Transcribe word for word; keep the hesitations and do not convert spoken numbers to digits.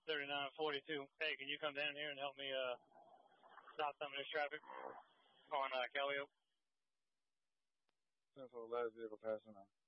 thirty-nine forty-two. Hey, can you come down here and help me uh, stop some of this traffic on uh, Calliope? ten for the last vehicle passing on.